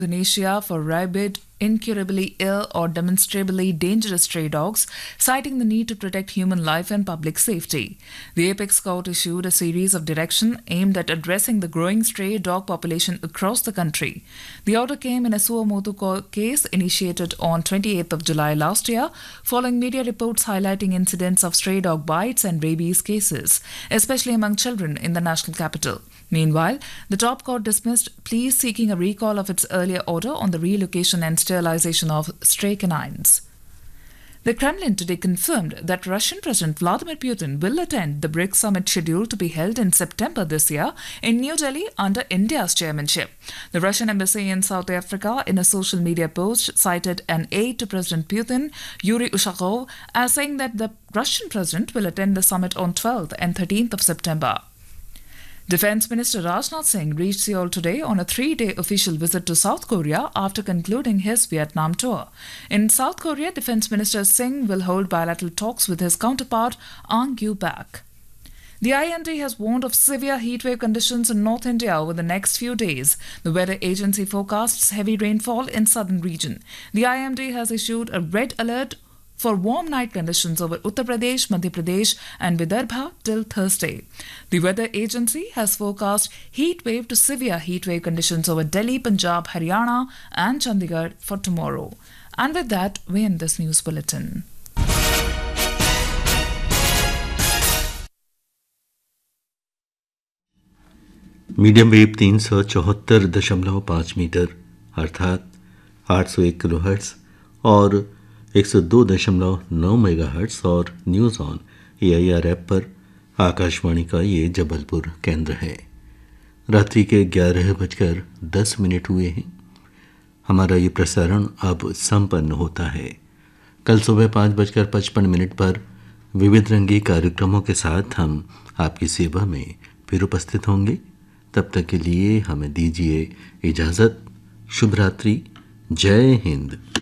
Indonesia for rabid, incurably ill, or demonstrably dangerous stray dogs, citing the need to protect human life and public safety. The Apex Court issued a series of directions aimed at addressing the growing stray dog population across the country. The order came in a suo motu case initiated on 28th of July last year, following media reports highlighting incidents of stray dog bites and rabies cases, especially among children in the national capital. Meanwhile, the top court dismissed pleas seeking a recall of its earlier order on the relocation and sterilization of stray canines. The Kremlin today confirmed that Russian President Vladimir Putin will attend the BRICS summit scheduled to be held in September this year in New Delhi under India's chairmanship. The Russian embassy in South Africa, in a social media post, cited an aide to President Putin, Yuri Ushakov, as saying that the Russian president will attend the summit on 12th and 13th of September. Defense Minister Rajnath Singh reached Seoul today on a 3-day official visit to South Korea after concluding his Vietnam tour. In South Korea, Defense Minister Singh will hold bilateral talks with his counterpart, Ang Gyu-bak. The IMD has warned of severe heatwave conditions in North India over the next few days. The weather agency forecasts heavy rainfall in southern region. The IMD has issued a red alert for warm night conditions over Uttar Pradesh, Madhya Pradesh and Vidarbha till Thursday. The weather agency has forecast heat wave to severe heat wave conditions over Delhi, Punjab, Haryana and Chandigarh for tomorrow. And with that, we end this news bulletin. Medium wave 374.5 metre अर्थात 801 kilohertz और 102.9 megahertz और news on AIR app पर आकाशवाणी का ये जबलपुर केंद्र है। रात्रि के 11:10 हुए हैं। हमारा ये प्रसारण अब संपन्न होता है। कल सुबह 5:55 पर विविध रंगी कार्यक्रमों के साथ हम आपकी सेवा में फिर उपस्थित होंगे। तब तक के लिए हमें दीजिए इजाज़त। शुभ रात्रि। जय हिंद।